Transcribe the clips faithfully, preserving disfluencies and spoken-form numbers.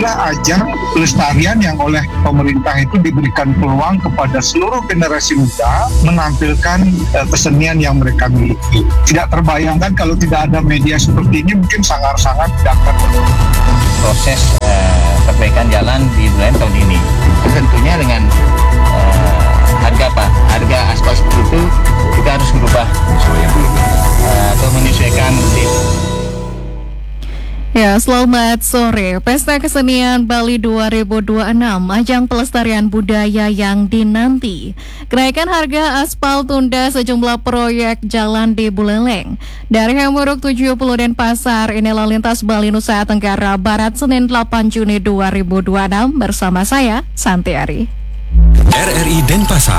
inilah ajang pelestarian yang oleh pemerintah itu diberikan peluang kepada seluruh generasi muda menampilkan uh, kesenian yang mereka miliki. Tidak terbayangkan kalau tidak ada media seperti ini, mungkin sangat-sangat tidak akan proses uh, perbaikan jalan di bulan tahun ini. Tentunya dengan uh, harga apa? Harga aspal seperti itu kita harus berubah uh, atau menyesuaikan. Ya, selamat sore. Pesta Kesenian Bali dua ribu dua puluh enam, ajang pelestarian budaya yang dinanti. Kenaikan harga aspal tunda sejumlah proyek jalan di Buleleng. Dari Hamburg tujuh puluh Denpasar, ini lalu lintas Bali Nusa Tenggara Barat, Senin delapan Juni dua ribu dua puluh enam, bersama saya, Santiari. R R I Denpasar.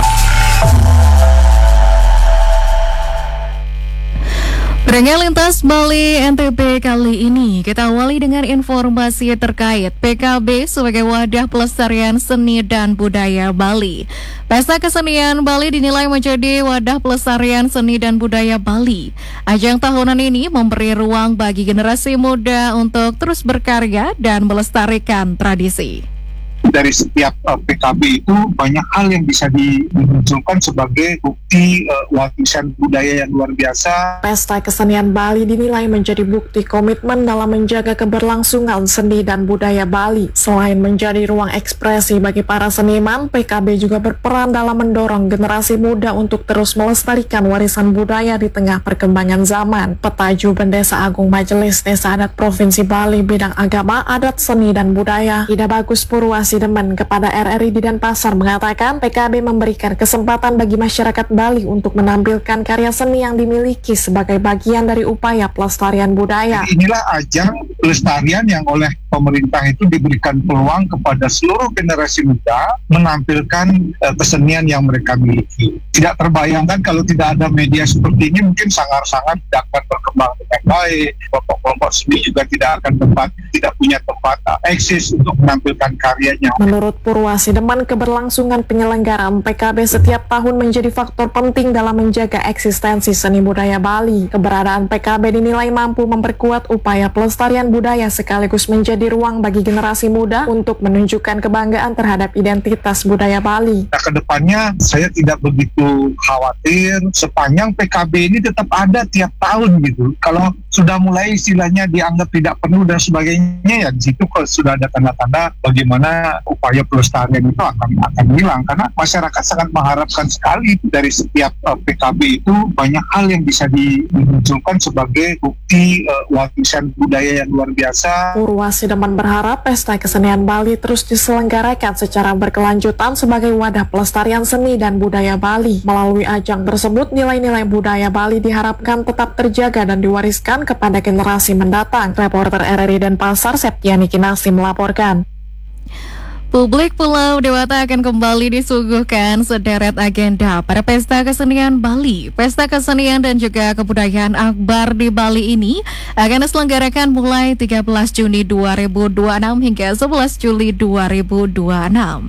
Perenggan lintas Bali N T B kali ini kita awali dengan informasi terkait P K B sebagai wadah pelestarian seni dan budaya Bali. Pesta Kesenian Bali dinilai menjadi wadah pelestarian seni dan budaya Bali. Ajang tahunan ini memberi ruang bagi generasi muda untuk terus berkarya dan melestarikan tradisi. Dari setiap uh, P K B itu banyak hal yang bisa dimunculkan sebagai bukti uh, warisan budaya yang luar biasa. Pesta Kesenian Bali dinilai menjadi bukti komitmen dalam menjaga keberlangsungan seni dan budaya Bali. Selain menjadi ruang ekspresi bagi para seniman, P K B juga berperan dalam mendorong generasi muda untuk terus melestarikan warisan budaya di tengah perkembangan zaman. Petaju Bendesa Agung Majelis Desa Adat Provinsi Bali bidang agama, adat, seni, dan budaya, Ida Bagus Purwasi Demen kepada R R I di Denpasar mengatakan P K B memberikan kesempatan bagi masyarakat Bali untuk menampilkan karya seni yang dimiliki sebagai bagian dari upaya pelestarian budaya. Inilah ajang pelestarian yang oleh pemerintah itu diberikan peluang kepada seluruh generasi muda menampilkan uh, kesenian yang mereka miliki. Tidak terbayangkan kalau tidak ada media seperti ini, mungkin sangat-sangat tidak akan berkembang dengan baik. Kelompok-kelompok seni juga tidak akan tempat, tidak punya tempat uh, eksis untuk menampilkan karyanya. Menurut Purwasi Deman, keberlangsungan penyelenggaraan P K B setiap tahun menjadi faktor penting dalam menjaga eksistensi seni budaya Bali. Keberadaan P K B dinilai mampu memperkuat upaya pelestarian budaya sekaligus menjadi ruang bagi generasi muda untuk menunjukkan kebanggaan terhadap identitas budaya Bali. Nah, kedepannya saya tidak begitu khawatir sepanjang P K B ini tetap ada tiap tahun gitu. Kalau sudah mulai istilahnya dianggap tidak penuh dan sebagainya, ya di situ kalau sudah ada tanda-tanda bagaimana upaya pelestarian itu akan akan hilang, karena masyarakat sangat mengharapkan sekali dari setiap uh, P K B itu banyak hal yang bisa dimunculkan sebagai bukti uh, warisan budaya yang luar biasa. Purwasi Deman berharap Pesta Kesenian Bali terus diselenggarakan secara berkelanjutan sebagai wadah pelestarian seni dan budaya Bali. Melalui ajang tersebut, nilai-nilai budaya Bali diharapkan tetap terjaga dan diwariskan kepada generasi mendatang. Reporter R R I Denpasar, Septiani Kinasi melaporkan. Publik Pulau Dewata akan kembali disuguhkan sederet agenda pada Pesta Kesenian Bali. Pesta Kesenian dan juga Kebudayaan Akbar di Bali ini akan diselenggarakan mulai tiga belas Juni dua ribu dua puluh enam hingga sebelas Juli dua ribu dua puluh enam.